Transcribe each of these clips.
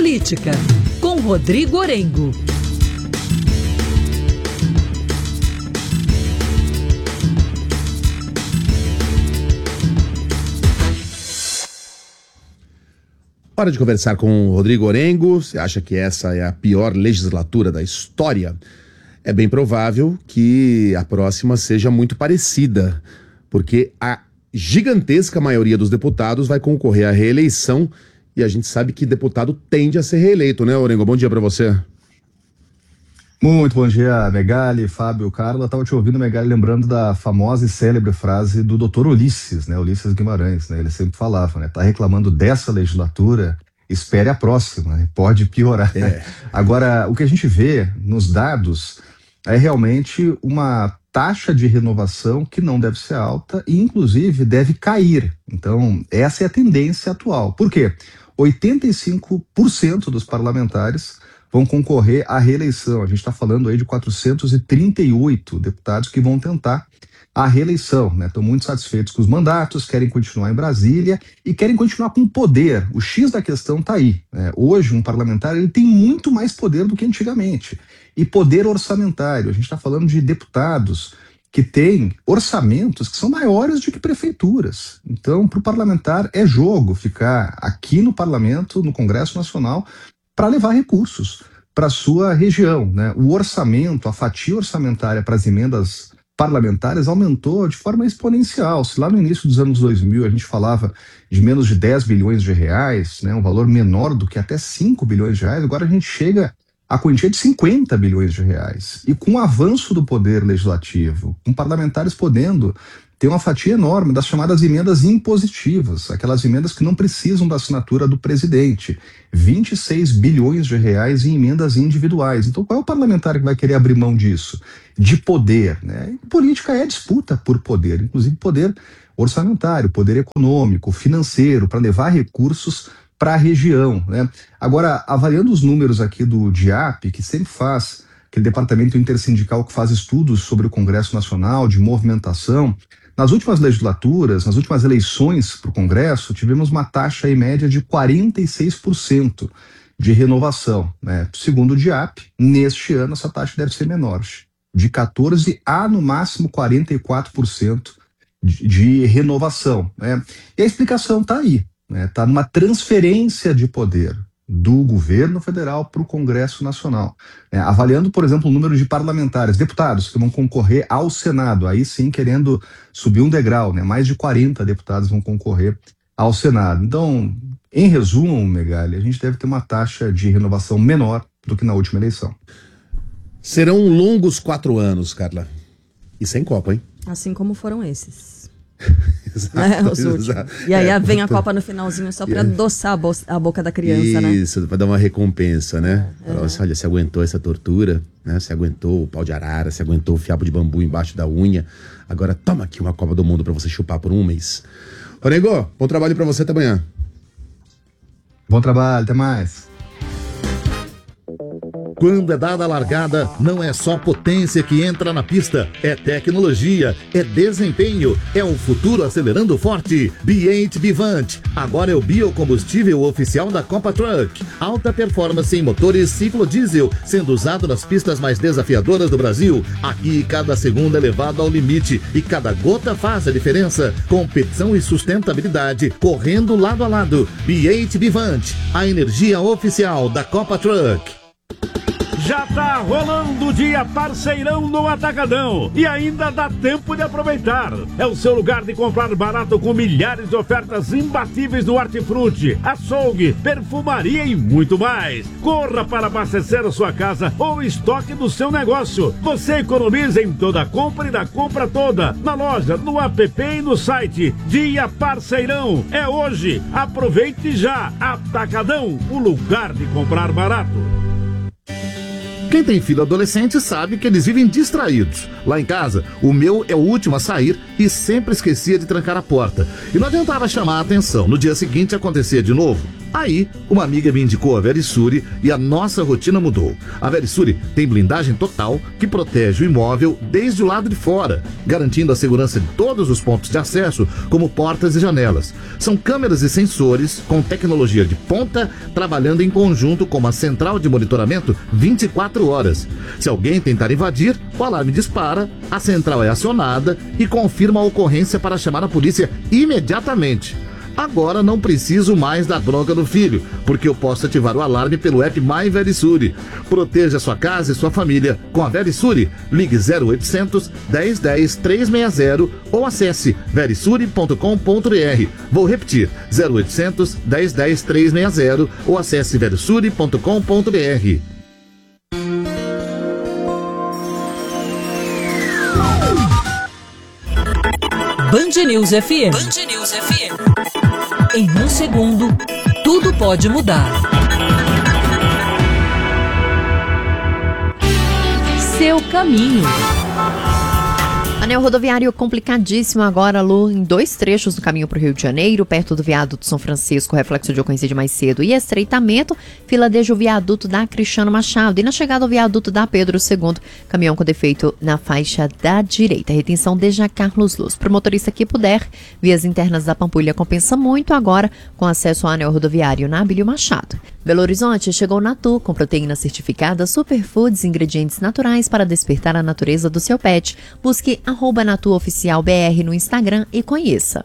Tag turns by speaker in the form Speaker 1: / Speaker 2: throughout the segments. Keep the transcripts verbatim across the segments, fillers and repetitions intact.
Speaker 1: Política, com Rodrigo Orengo.
Speaker 2: Hora de conversar com o Rodrigo Orengo. Você acha que essa é a pior legislatura da história? É bem provável que a próxima seja muito parecida, porque a gigantesca maioria dos deputados vai concorrer à reeleição e a gente sabe que deputado tende a ser reeleito, né, Orengo? Bom dia para você.
Speaker 3: Muito bom dia, Megali, Fábio, Carla. Estava te ouvindo, Megali, lembrando da famosa e célebre frase do doutor Ulisses, né, Ulisses Guimarães, né? Ele sempre falava, né, tá reclamando dessa legislatura, espere a próxima, né? Pode piorar. É. Agora, o que a gente vê nos dados é realmente uma taxa de renovação que não deve ser alta e, inclusive, deve cair. Então, essa é a tendência atual. Por quê? oitenta e cinco por cento dos parlamentares vão concorrer à reeleição. A gente está falando aí de quatrocentos e trinta e oito deputados que vão tentar a reeleição, né? Estão muito satisfeitos com os mandatos, querem continuar em Brasília e querem continuar com poder. O X da questão está aí, né? Hoje, um parlamentar ele tem muito mais poder do que antigamente. E poder orçamentário. A gente está falando de deputados que têm orçamentos que são maiores do que prefeituras. Então, para o parlamentar é jogo ficar aqui no parlamento, no Congresso Nacional, para levar recursos para a sua região, né? O orçamento, a fatia orçamentária para as emendas parlamentares aumentou de forma exponencial. Se lá no início dos anos dois mil a gente falava de menos de dez bilhões de reais, né? Um valor menor do que até cinco bilhões de reais, agora a gente chega a quantia de cinquenta bilhões de reais. E com o avanço do poder legislativo, com parlamentares podendo ter uma fatia enorme das chamadas emendas impositivas, aquelas emendas que não precisam da assinatura do presidente. vinte e seis bilhões de reais em emendas individuais. Então qual é o parlamentar que vai querer abrir mão disso? De poder, né? E política é disputa por poder, inclusive poder orçamentário, poder econômico, financeiro, para levar recursos para a região, né? Agora, avaliando os números aqui do DIAP, que sempre faz, aquele departamento intersindical que faz estudos sobre o Congresso Nacional, de movimentação, nas últimas legislaturas, nas últimas eleições para o Congresso, tivemos uma taxa em média de quarenta e seis por cento de renovação, né? Segundo o DIAP, neste ano essa taxa deve ser menor, de quatorze por cento a no máximo quarenta e quatro por cento de, de renovação, né? E a explicação está aí. Está numa transferência de poder do governo federal para o Congresso Nacional. É, avaliando, por exemplo, o número de parlamentares, deputados que vão concorrer ao Senado, aí sim querendo subir um degrau, né? Mais de quarenta deputados vão concorrer ao Senado. Então, em resumo, Megali, a gente deve ter uma taxa de renovação menor do que na última eleição.
Speaker 2: Serão longos quatro anos, Carla. E sem Copa, hein?
Speaker 4: Assim como foram esses.
Speaker 2: Exato,
Speaker 4: né, os últimos.
Speaker 2: exato.
Speaker 4: E aí
Speaker 2: é,
Speaker 4: vem a Copa no finalzinho só para adoçar a, bo- a boca da criança,
Speaker 2: Isso,
Speaker 4: né?
Speaker 2: Isso, para dar uma recompensa, né?
Speaker 4: É,
Speaker 2: Falar,
Speaker 4: é.
Speaker 2: olha, se aguentou essa tortura, né? Se aguentou o pau de arara, se aguentou o fiapo de bambu embaixo da unha. Agora toma aqui uma Copa do Mundo para você chupar por um mês. Orengo, bom trabalho para você, até amanhã.
Speaker 3: Bom trabalho, até mais.
Speaker 5: Quando é dada a largada, não é só potência que entra na pista, é tecnologia, é desempenho, é o futuro acelerando forte. B oito Vivant, agora é o biocombustível oficial da Copa Truck. Alta performance em motores ciclo diesel, sendo usado nas pistas mais desafiadoras do Brasil. Aqui cada segundo é levado ao limite e cada gota faz a diferença. Competição e sustentabilidade, correndo lado a lado. B oito Vivant, a energia oficial da Copa Truck.
Speaker 6: Já tá rolando o dia parceirão no Atacadão e ainda dá tempo de aproveitar. É o seu lugar de comprar barato com milhares de ofertas imbatíveis no hortifruti, açougue, perfumaria e muito mais. Corra para abastecer a sua casa ou estoque do seu negócio. Você economiza em toda a compra e da compra toda. Na loja, no app e no site. Dia parceirão é hoje. Aproveite já. Atacadão, o lugar de comprar barato.
Speaker 5: Quem tem filho adolescente sabe que eles vivem distraídos. Lá em casa, o meu é o último a sair e sempre esquecia de trancar a porta. E não adiantava chamar a atenção. No dia seguinte acontecia de novo. Aí, uma amiga me indicou a Verisure e a nossa rotina mudou. A Verisure tem blindagem total que protege o imóvel desde o lado de fora, garantindo a segurança de todos os pontos de acesso, como portas e janelas. São câmeras e sensores com tecnologia de ponta, trabalhando em conjunto com uma central de monitoramento vinte e quatro horas. Se alguém tentar invadir, o alarme dispara, a central é acionada e confirma a ocorrência para chamar a polícia imediatamente. Agora não preciso mais dar bronca no filho, porque eu posso ativar o alarme pelo app My Verisure. Proteja sua casa e sua família com a Verisure. Ligue zero oitocentos, dez, dez, trezentos e sessenta ou acesse verisure ponto com ponto br. Vou repetir, zero oitocentos, dez, dez, trezentos e sessenta ou acesse verisure ponto com ponto br.
Speaker 1: Band News F M. Band News F M. Em um segundo, tudo pode mudar. Seu caminho.
Speaker 7: Anel rodoviário complicadíssimo agora, Lu, em dois trechos do caminho para o Rio de Janeiro, perto do viaduto São Francisco, reflexo de ocorrência de mais cedo e estreitamento, fila desde o viaduto da Cristiano Machado e na chegada ao viaduto da Pedro segundo, caminhão com defeito na faixa da direita, retenção desde a Carlos Luz. Para o motorista que puder, vias internas da Pampulha compensa muito agora com acesso ao anel rodoviário na Abílio Machado. Belo Horizonte chegou Natu, com proteína certificada, superfoods, ingredientes naturais para despertar a natureza do seu pet. Busque arroba Natu Oficial B R no Instagram e conheça.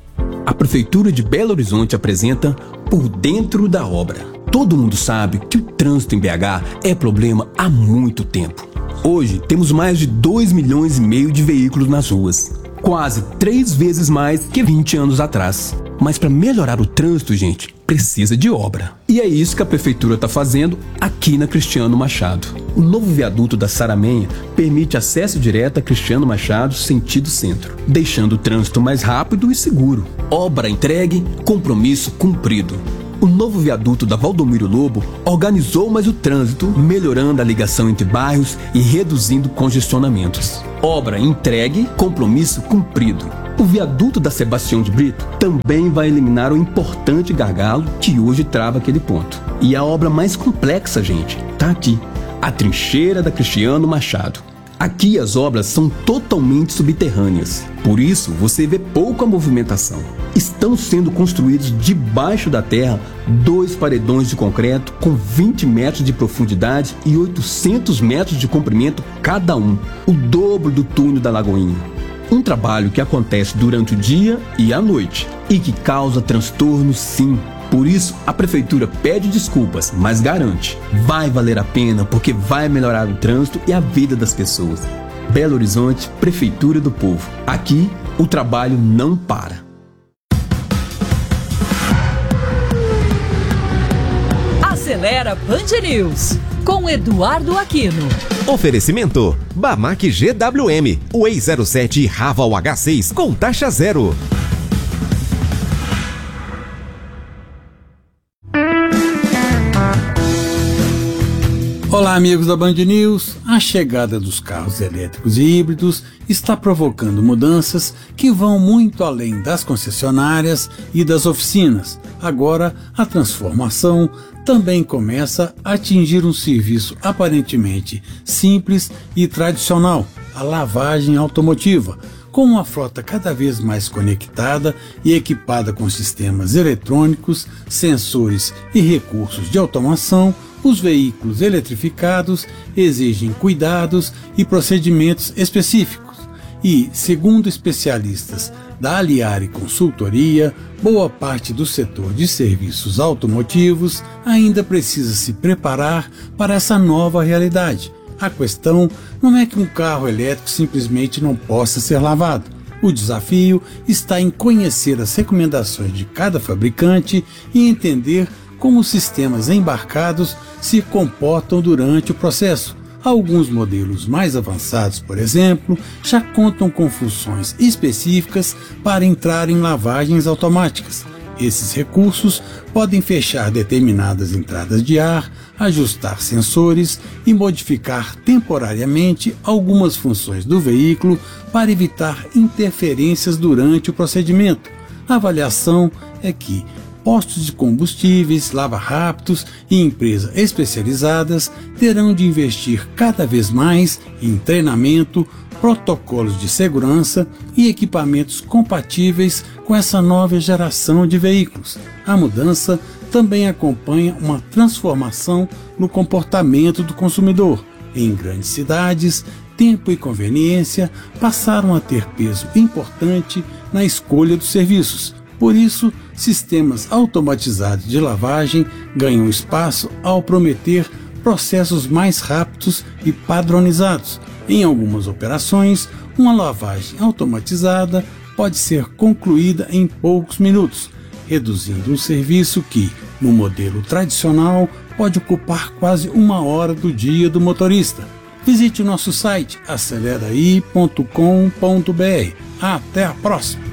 Speaker 8: A Prefeitura de Belo Horizonte apresenta Por Dentro da Obra. Todo mundo sabe que o trânsito em B H é problema há muito tempo. Hoje temos mais de dois milhões e meio de veículos nas ruas. Quase três vezes mais que vinte anos atrás. Mas para melhorar o trânsito, gente, precisa de obra. E é isso que a Prefeitura está fazendo aqui na Cristiano Machado. O novo viaduto da Saramenha permite acesso direto a Cristiano Machado sentido centro, deixando o trânsito mais rápido e seguro. Obra entregue, compromisso cumprido. O novo viaduto da Valdomiro Lobo organizou mais o trânsito, melhorando a ligação entre bairros e reduzindo congestionamentos. Obra entregue, compromisso cumprido. O viaduto da Sebastião de Brito também vai eliminar o importante gargalo que hoje trava aquele ponto. E a obra mais complexa, gente, tá aqui. A trincheira da Cristiano Machado. Aqui as obras são totalmente subterrâneas, por isso você vê pouca movimentação. Estão sendo construídos debaixo da terra dois paredões de concreto com vinte metros de profundidade e oitocentos metros de comprimento cada um, o dobro do túnel da Lagoinha. Um trabalho que acontece durante o dia e à noite e que causa transtornos, sim. Por isso, a Prefeitura pede desculpas, mas garante, vai valer a pena porque vai melhorar o trânsito e a vida das pessoas. Belo Horizonte, Prefeitura do Povo. Aqui, o trabalho não para.
Speaker 1: Acelera Band News, com Eduardo Aquino.
Speaker 9: Oferecimento, Bamac G W M, Way zero sete e Raval H seis com taxa zero.
Speaker 10: Olá, amigos da Band News. A chegada dos carros elétricos e híbridos está provocando mudanças que vão muito além das concessionárias e das oficinas. Agora, a transformação também começa a atingir um serviço aparentemente simples e tradicional, a lavagem automotiva. Com uma frota cada vez mais conectada e equipada com sistemas eletrônicos, sensores e recursos de automação, os veículos eletrificados exigem cuidados e procedimentos específicos. E, segundo especialistas da Aliare Consultoria, boa parte do setor de serviços automotivos ainda precisa se preparar para essa nova realidade. A questão não é que um carro elétrico simplesmente não possa ser lavado. O desafio está em conhecer as recomendações de cada fabricante e entender como os sistemas embarcados se comportam durante o processo. Alguns modelos mais avançados, por exemplo, já contam com funções específicas para entrar em lavagens automáticas. Esses recursos podem fechar determinadas entradas de ar, ajustar sensores e modificar temporariamente algumas funções do veículo para evitar interferências durante o procedimento. A avaliação é que postos de combustíveis, lava-rápidos e empresas especializadas terão de investir cada vez mais em treinamento, protocolos de segurança e equipamentos compatíveis com essa nova geração de veículos. A mudança também acompanha uma transformação no comportamento do consumidor. Em grandes cidades, tempo e conveniência passaram a ter peso importante na escolha dos serviços. Por isso, sistemas automatizados de lavagem ganham espaço ao prometer processos mais rápidos e padronizados. Em algumas operações, uma lavagem automatizada pode ser concluída em poucos minutos, reduzindo um serviço que, no modelo tradicional, pode ocupar quase uma hora do dia do motorista. Visite o nosso site aceleraí ponto com ponto br. Até a próxima!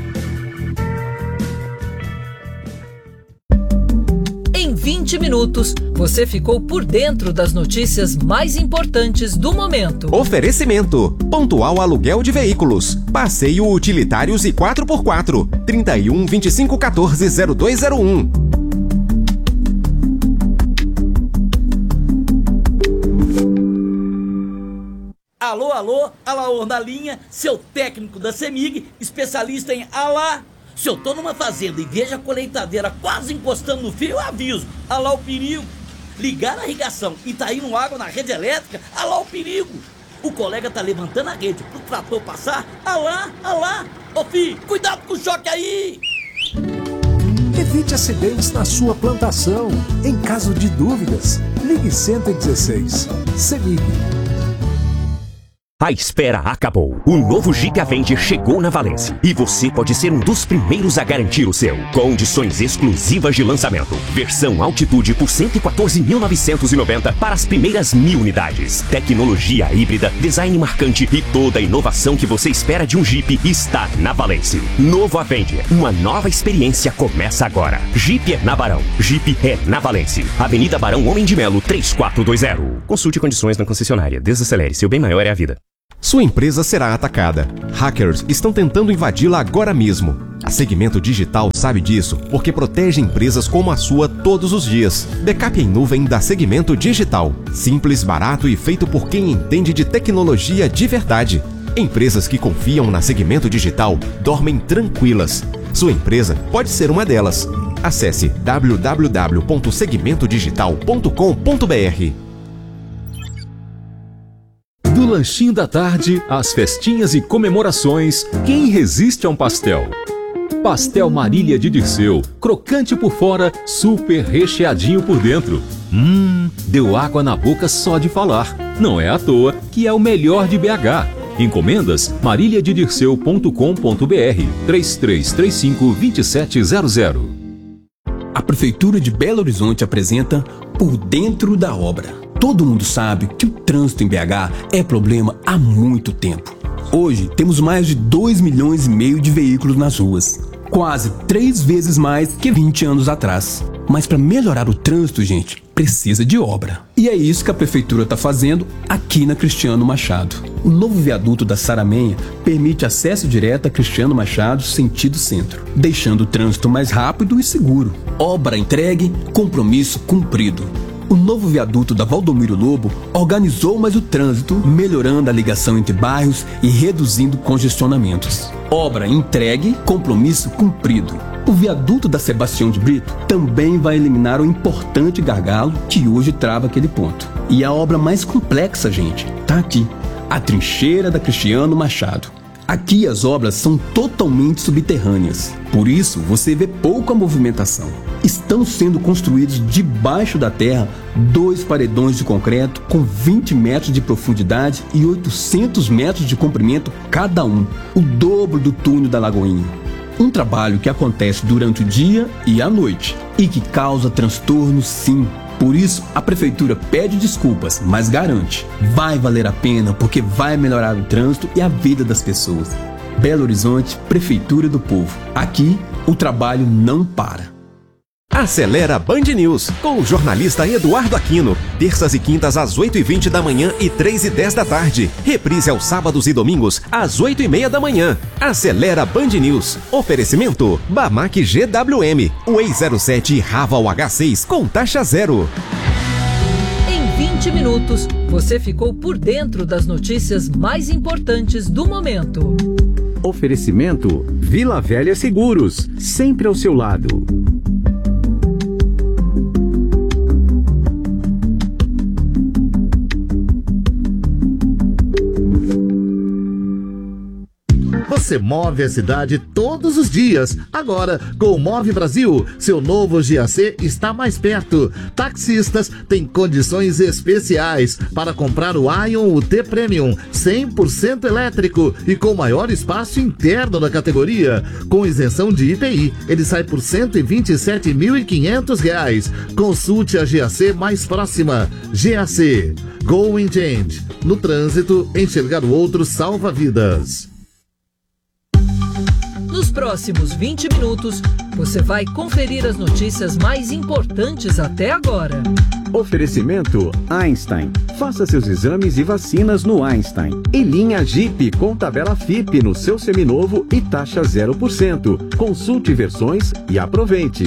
Speaker 1: Em vinte minutos, você ficou por dentro das notícias mais importantes do momento.
Speaker 9: Oferecimento: Pontual Aluguel de Veículos, Passeio Utilitários e quatro por quatro, trinta e um, vinte e cinco, quatorze, zero dois zero um.
Speaker 11: Alô, alô, Alaor na linha, seu técnico da CEMIG, especialista em alá. Se eu tô numa fazenda e vejo a colheitadeira quase encostando no fio, eu aviso. Alá o perigo. Ligar a irrigação e tá indo água na rede elétrica, alá o perigo. O colega tá levantando a rede pro trator passar, alá, alá. Ô filho, cuidado com o choque aí.
Speaker 12: Evite acidentes na sua plantação. Em caso de dúvidas, ligue cento e dezesseis. CEMIG.
Speaker 13: A espera acabou. O novo Jeep Avenger chegou na Valência e você pode ser um dos primeiros a garantir o seu. Condições exclusivas de lançamento. Versão Altitude por cento e quatorze mil novecentos e noventa para as primeiras mil unidades. Tecnologia híbrida, design marcante e toda a inovação que você espera de um Jeep está na Valência. Novo Avenger, uma nova experiência começa agora. Jeep é na Barão. Jeep é na Valência. Avenida Barão Homem de Melo três quatro dois zero. Consulte condições na concessionária. Desacelere, seu bem maior é a vida.
Speaker 9: Sua empresa será atacada. Hackers estão tentando invadi-la agora mesmo. A Segmento Digital sabe disso porque protege empresas como a sua todos os dias. Backup em nuvem da Segmento Digital. Simples, barato e feito por quem entende de tecnologia de verdade. Empresas que confiam na Segmento Digital dormem tranquilas. Sua empresa pode ser uma delas. Acesse w w w ponto segmento digital ponto com ponto br.
Speaker 14: Do lanchinho da tarde, às festinhas e comemorações, quem resiste a um pastel? Pastel Marília de Dirceu, crocante por fora, super recheadinho por dentro. Hum, deu água na boca só de falar. Não é à toa que é o melhor de B H. Encomendas marília de dirceu ponto com ponto br três três três cinco, dois sete zero zero.
Speaker 8: A Prefeitura de Belo Horizonte apresenta Por Dentro da Obra. Todo mundo sabe que o trânsito em B H é problema há muito tempo. Hoje temos mais de dois milhões e meio de veículos nas ruas, quase três vezes mais que vinte anos atrás. Mas para melhorar o trânsito, gente, precisa de obra. E é isso que a Prefeitura está fazendo aqui na Cristiano Machado. O novo viaduto da Saramenha permite acesso direto a Cristiano Machado sentido centro, deixando o trânsito mais rápido e seguro. Obra entregue, compromisso cumprido. O novo viaduto da Valdomiro Lobo organizou mais o trânsito, melhorando a ligação entre bairros e reduzindo congestionamentos. Obra entregue, compromisso cumprido. O viaduto da Sebastião de Brito também vai eliminar o importante gargalo que hoje trava aquele ponto. E a obra mais complexa, gente, tá aqui. A trincheira da Cristiano Machado. Aqui as obras são totalmente subterrâneas, por isso você vê pouca movimentação. Estão sendo construídos debaixo da terra dois paredões de concreto com vinte metros de profundidade e oitocentos metros de comprimento cada um, o dobro do túnel da Lagoinha. Um trabalho que acontece durante o dia e a noite e que causa transtornos, sim. Por isso, a Prefeitura pede desculpas, mas garante, vai valer a pena porque vai melhorar o trânsito e a vida das pessoas. Belo Horizonte, Prefeitura do Povo. Aqui, o trabalho não para.
Speaker 9: Acelera Band News, com o jornalista Eduardo Aquino. Terças e quintas às oito e vinte da manhã e três e dez da tarde. Reprise aos sábados e domingos às oito e meia da manhã. Acelera Band News. Oferecimento Bamac G W M. Way zero sete Raval H seis com taxa zero.
Speaker 1: Em vinte minutos, você ficou por dentro das notícias mais importantes do momento.
Speaker 15: Oferecimento Vila Velha Seguros, sempre ao seu lado.
Speaker 5: Você move a cidade todos os dias. Agora, com o Move Brasil, seu novo G A C está mais perto. Taxistas têm condições especiais para comprar o Ion U T Premium, cem por cento elétrico e com maior espaço interno na categoria. Com isenção de I P I, ele sai por cento e vinte e sete mil e quinhentos reais. Consulte a G A C mais próxima. G A C. Going Change. No trânsito, enxergar o outro salva vidas.
Speaker 1: Nos próximos vinte minutos, você vai conferir as notícias mais importantes até agora.
Speaker 15: Oferecimento Einstein. Faça seus exames e vacinas no Einstein. E linha Jeep com tabela F I P no seu seminovo e taxa zero por cento. Consulte versões e aproveite.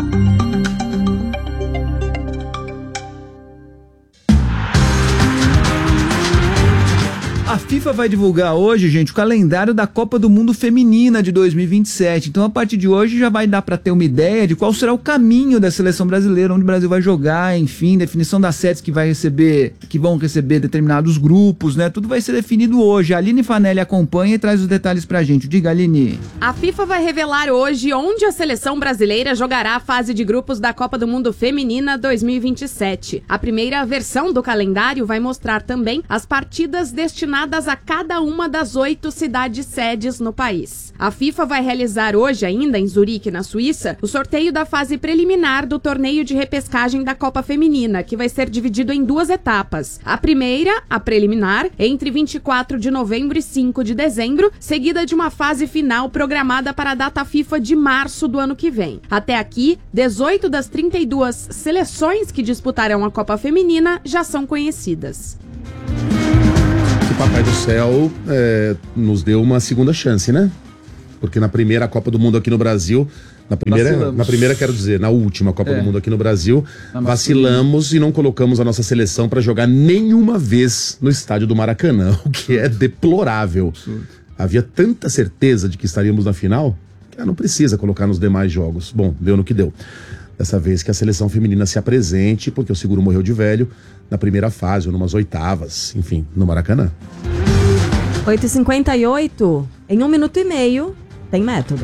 Speaker 16: A FIFA vai divulgar hoje, gente, o calendário da Copa do Mundo Feminina de dois mil e vinte e sete. Então, a partir de hoje, já vai dar para ter uma ideia de qual será o caminho da seleção brasileira, onde o Brasil vai jogar, enfim, definição das sedes que vai receber, que vão receber determinados grupos, né? Tudo vai ser definido hoje. A Aline Fanelli acompanha e traz os detalhes pra gente. Diga, Aline.
Speaker 17: A FIFA vai revelar hoje onde a seleção brasileira jogará a fase de grupos da Copa do Mundo Feminina dois mil e vinte e sete. A primeira versão do calendário vai mostrar também as partidas destinadas a cada uma das oito cidades sedes no país. A FIFA vai realizar hoje, ainda em Zurique, na Suíça, o sorteio da fase preliminar do torneio de repescagem da Copa Feminina, que vai ser dividido em duas etapas. A primeira, a preliminar, entre vinte e quatro de novembro e cinco de dezembro, seguida de uma fase final programada para a data FIFA de março do ano que vem. Até aqui, dezoito das trinta e duas seleções que disputarão a Copa Feminina já são conhecidas.
Speaker 2: O Papai do Céu é, nos deu uma segunda chance, né? Porque na primeira Copa do Mundo aqui no Brasil, na primeira, na primeira quero dizer, na última Copa é. do Mundo aqui no Brasil, vacilamos e não colocamos a nossa seleção para jogar nenhuma vez no estádio do Maracanã, o que é deplorável. Absurdo. Havia tanta certeza de que estaríamos na final, que não precisa colocar nos demais jogos. Bom, deu no que deu. Dessa vez que a seleção feminina se apresente, porque o Seguro morreu de velho, na primeira fase, ou numas oitavas, enfim, no Maracanã.
Speaker 4: oito e cinquenta e oito, em um minuto e meio, tem método.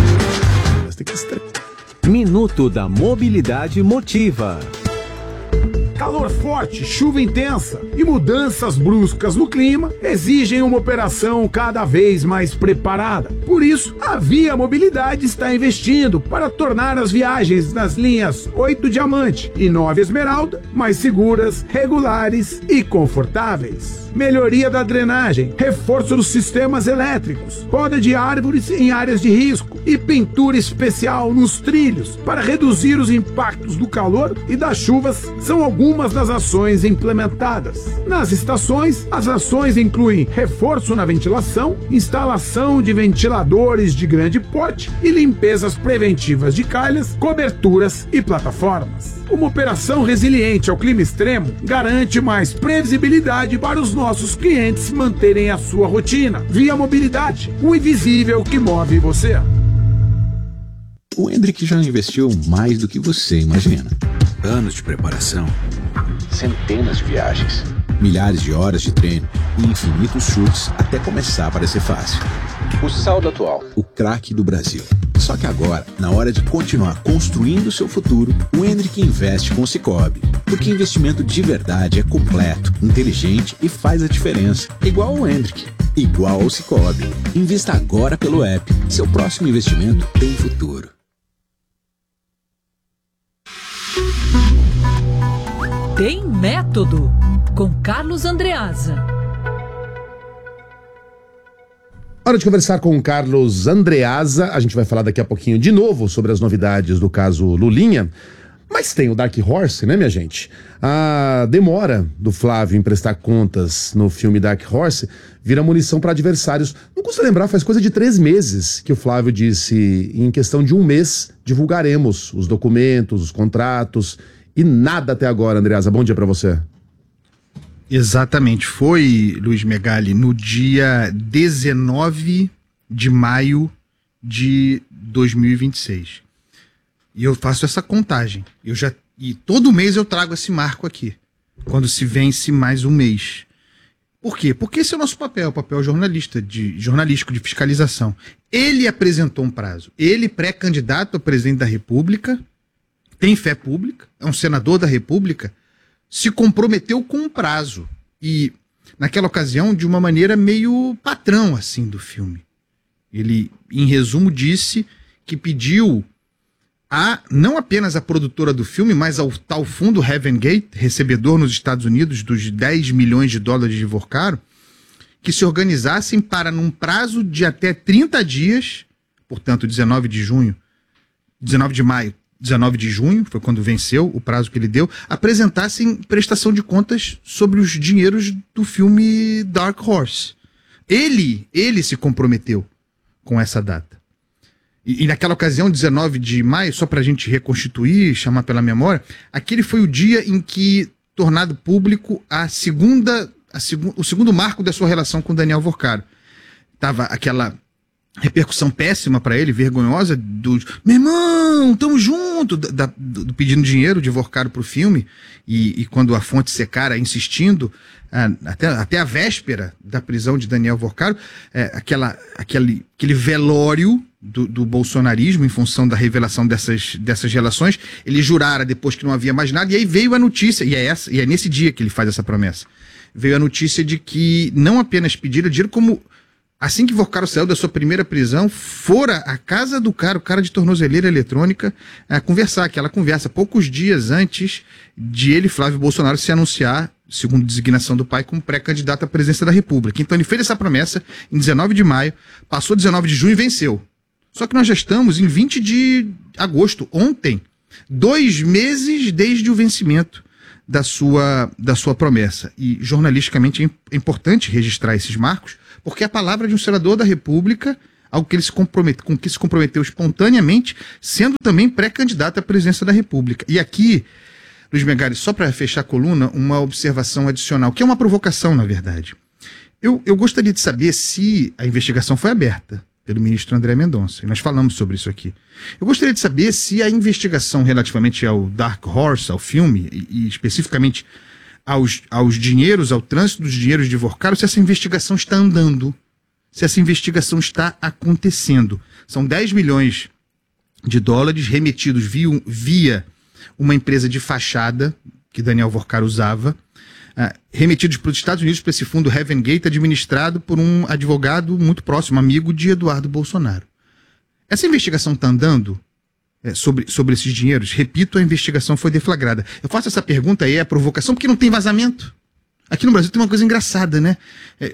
Speaker 15: Minuto da Mobilidade Motiva.
Speaker 18: Calor forte, chuva intensa e mudanças bruscas no clima exigem uma operação cada vez mais preparada. Por isso, a Via Mobilidade está investindo para tornar as viagens nas linhas oito Diamante e nove Esmeralda mais seguras, regulares e confortáveis. Melhoria da drenagem, reforço dos sistemas elétricos, poda de árvores em áreas de risco e pintura especial nos trilhos para reduzir os impactos do calor e das chuvas são algumas das ações implementadas. Nas estações, as ações incluem reforço na ventilação, instalação de ventiladores de grande porte e limpezas preventivas de calhas, coberturas e plataformas. Uma operação resiliente ao clima extremo garante mais previsibilidade para os nossos clientes manterem a sua rotina. Via Mobilidade, o invisível que move você.
Speaker 19: O Hendrick já investiu mais do que você imagina. Anos de preparação, centenas de viagens, milhares de horas de treino e infinitos chutes até começar a parecer fácil. O saldo atual, o craque do Brasil. Só que agora, na hora de continuar construindo seu futuro, o Hendrick investe com o Sicoob. Porque investimento de verdade é completo, inteligente e faz a diferença. Igual o Hendrick, igual ao Sicoob. Invista agora pelo app. Seu próximo investimento tem futuro.
Speaker 1: Tem método, com Carlos Andreasa.
Speaker 2: Hora de conversar com o Carlos Andreasa. A gente vai falar daqui a pouquinho de novo sobre as novidades do caso Lulinha. Mas tem o Dark Horse, né, minha gente? A demora do Flávio em prestar contas no filme Dark Horse vira munição para adversários. Não custa lembrar, faz coisa de três meses que o Flávio disse, em questão de um mês, divulgaremos os documentos, os contratos, e nada até agora, Andreasa. Bom dia para você.
Speaker 20: Exatamente. Foi, Luiz Megali, no dia dezenove de maio de dois mil e vinte e seis. E eu faço essa contagem. Eu já, e todo mês eu trago esse marco aqui, quando se vence mais um mês. Por quê? Porque esse é o nosso papel, o papel jornalista, de, jornalístico de fiscalização. Ele apresentou um prazo. Ele, pré-candidato a presidente da República, tem fé pública, é um senador da República, se comprometeu com um prazo. E, naquela ocasião, de uma maneira meio patrão, assim, do filme. Ele, em resumo, disse que pediu a, não apenas a produtora do filme, mas ao tal fundo Heaven Gate, recebedor nos Estados Unidos dos dez milhões de dólares de Vorcaro, que se organizassem para, num prazo de até trinta dias, portanto, dezenove de junho, dezenove de maio, dezenove de junho, foi quando venceu o prazo que ele deu, apresentassem prestação de contas sobre os dinheiros do filme Dark Horse. Ele, ele se comprometeu com essa data. E, e naquela ocasião, dezenove de maio, só para a gente reconstituir, chamar pela memória, aquele foi o dia em que, tornado público, a segunda, a segu, o segundo marco da sua relação com Daniel Vorcaro. Tava aquela repercussão péssima para ele, vergonhosa, do meu irmão, tamo junto, da, do, do pedindo dinheiro de Vorcaro pro filme, e, e quando a fonte secara, insistindo, ah, até, até a véspera da prisão de Daniel Vorcaro, é, aquela, aquele, aquele velório do, do bolsonarismo, em função da revelação dessas, dessas relações, ele jurara depois que não havia mais nada, e aí veio a notícia, e é, essa, e é nesse dia que ele faz essa promessa, veio a notícia de que não apenas pediram dinheiro, como assim que Vorcaro saiu da sua primeira prisão, fora à casa do cara, o cara de tornozeleira eletrônica, a conversar, aquela conversa, poucos dias antes de ele, Flávio Bolsonaro, se anunciar, segundo designação do pai, como pré-candidato à presidência da República. Então ele fez essa promessa em dezenove de maio, passou dezenove de junho e venceu. Só que nós já estamos em vinte de agosto, ontem, dois meses desde o vencimento da sua, da sua promessa. E jornalisticamente é importante registrar esses marcos, porque é a palavra de um senador da República, algo que ele se compromete, com que se comprometeu espontaneamente, sendo também pré-candidato à presidência da República. E aqui, Luiz Megali, só para fechar a coluna, uma observação adicional, que é uma provocação, na verdade. Eu, eu gostaria de saber se a investigação foi aberta pelo ministro André Mendonça, e nós falamos sobre isso aqui. Eu gostaria de saber se a investigação relativamente ao Dark Horse, ao filme, e, e especificamente aos, aos dinheiros, ao trânsito dos dinheiros de Vorcaro, se essa investigação está andando, se essa investigação está acontecendo. São dez milhões de dólares remetidos via, via uma empresa de fachada que Daniel Vorcaro usava, uh, remetidos para os Estados Unidos, para esse fundo Heaven Gate, administrado por um advogado muito próximo, amigo de Eduardo Bolsonaro. Essa investigação está andando é, sobre, sobre esses dinheiros? Repito, a investigação foi deflagrada. Eu faço essa pergunta aí, é a provocação, porque não tem vazamento. Aqui no Brasil tem uma coisa engraçada, né? É,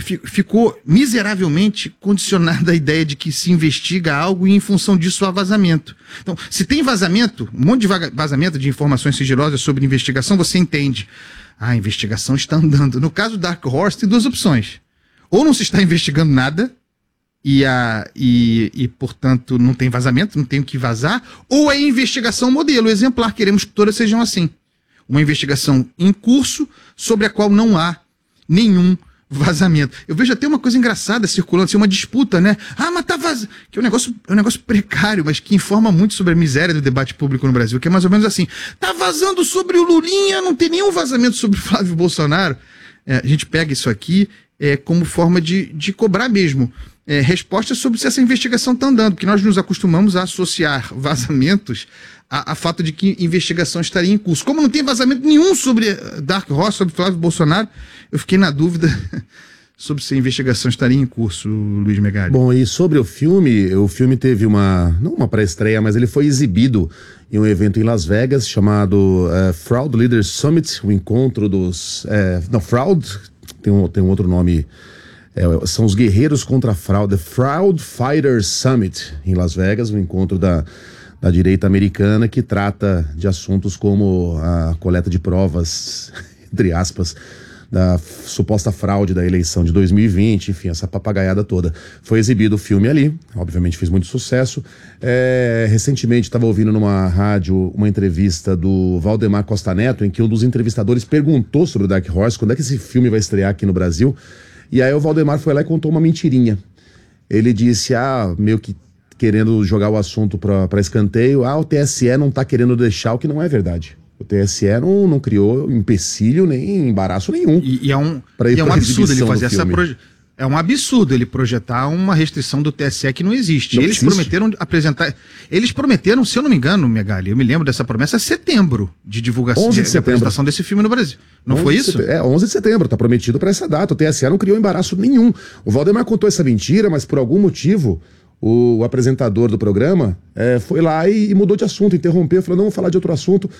Speaker 20: ficou miseravelmente condicionada a ideia de que se investiga algo e em função disso há vazamento. Então, se tem vazamento, um monte de vazamento de informações sigilosas sobre investigação, você entende. Ah, a investigação está andando. No caso do Dark Horse, tem duas opções. Ou não se está investigando nada, e, a, e, e portanto, não tem vazamento, não tem o que vazar, ou é investigação modelo, exemplar, queremos que todas sejam assim. Uma investigação em curso sobre a qual não há nenhum vazamento. Eu vejo até uma coisa engraçada circulando, assim, uma disputa, né? Ah, mas tá vazando. Que é um negócio, é um negócio precário, mas que informa muito sobre a miséria do debate público no Brasil, que é mais ou menos assim. Tá vazando sobre o Lulinha, não tem nenhum vazamento sobre o Flávio Bolsonaro. É, a gente pega isso aqui é, como forma de, de cobrar mesmo é, respostas sobre se essa investigação está andando, porque nós nos acostumamos a associar vazamentos a, a fato de que investigação estaria em curso. Como não tem vazamento nenhum sobre Dark Horse, sobre Flávio Bolsonaro, eu fiquei na dúvida sobre se a investigação estaria em curso, Luiz Megali.
Speaker 2: Bom, e sobre o filme, o filme teve uma, não uma pré-estreia, mas ele foi exibido em um evento em Las Vegas chamado uh, Fraud Leaders Summit, o encontro dos... Uh, não, Fraud, tem um, tem um outro nome É, são os Guerreiros contra a Fraude, Fraud Fighters Summit, em Las Vegas, um encontro da, da direita americana que trata de assuntos como a coleta de provas, entre aspas, da suposta fraude da eleição de dois mil e vinte, enfim, essa papagaiada toda. Foi exibido o filme ali, obviamente fez muito sucesso. É, recentemente estava ouvindo numa rádio uma entrevista do Valdemar Costa Neto, em que um dos entrevistadores perguntou sobre o Dark Horse, quando é que esse filme vai estrear aqui no Brasil, e aí o Valdemar foi lá e contou uma mentirinha. Ele disse, ah, meio que querendo jogar o assunto para escanteio, ah, o T S E não tá querendo deixar, o que não é verdade. O T S E não, não criou empecilho nem embaraço nenhum.
Speaker 20: E, e é um, e é um absurdo ele fazer essa proje... É um absurdo ele projetar uma restrição do T S E que não existe. Não eles existe. prometeram apresentar. Eles prometeram, se eu não me engano, Megali, eu me lembro dessa promessa, é setembro de divulgação de, de, de apresentação desse filme no Brasil. Não foi isso?
Speaker 2: É, onze de setembro, tá prometido para essa data. O T S E não criou embaraço nenhum. O Valdemar contou essa mentira, mas por algum motivo o, o apresentador do programa é, foi lá e, e mudou de assunto, interrompeu, falou, não, vou falar de outro assunto.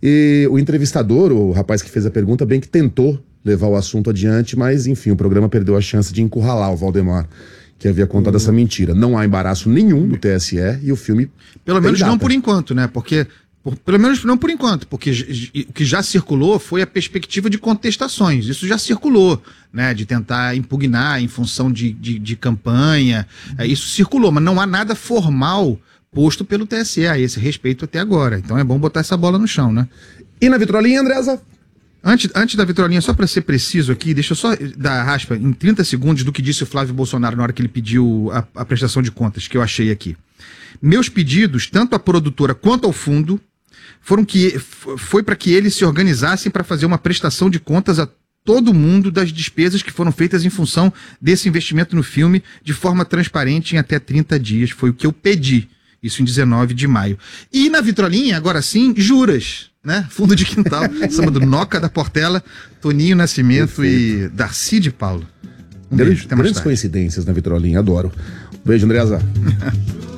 Speaker 2: E o entrevistador, o rapaz que fez a pergunta, bem que tentou levar o assunto adiante, mas enfim, o programa perdeu a chance de encurralar o Valdemar, que havia contado uhum. essa mentira. Não há embaraço nenhum no T S E e o filme...
Speaker 20: Pelo menos data. Não por enquanto, né? Porque... Por, pelo menos não por enquanto, porque o que já circulou foi a perspectiva de contestações. Isso já circulou, né? De tentar impugnar em função de, de, de campanha. É, isso circulou, mas não há nada formal posto pelo T S E a esse respeito até agora. Então é bom botar essa bola no chão, né?
Speaker 2: E na vitrolinha, Andresa?
Speaker 20: Antes, antes da vitrolinha, só para ser preciso aqui, deixa eu só dar a raspa em trinta segundos do que disse o Flávio Bolsonaro na hora que ele pediu a, a prestação de contas, que eu achei aqui. Meus pedidos, tanto à produtora quanto ao fundo, foram que foi para que eles se organizassem para fazer uma prestação de contas a todo mundo das despesas que foram feitas em função desse investimento no filme de forma transparente em até trinta dias. Foi o que eu pedi, isso em dezenove de maio. E na vitrolinha, agora sim, juras, né? Fundo de quintal, samba do Noca da Portela, Toninho Nascimento Perfeito. E Darcy de Paulo.
Speaker 2: Um Grande, beijo, até mais tarde. Grandes coincidências na vitrolinha, adoro. Um beijo, Andresa.